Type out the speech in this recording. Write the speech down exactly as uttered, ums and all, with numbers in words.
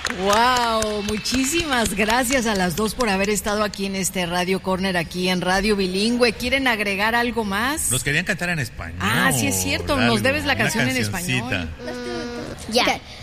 Wow, muchísimas gracias a las dos por haber estado aquí en este Radio Corner, aquí en Radio Bilingüe. ¿Quieren agregar algo más? Nos querían cantar en español. Ah, sí es cierto, algo, nos debes la canción en español. Ya.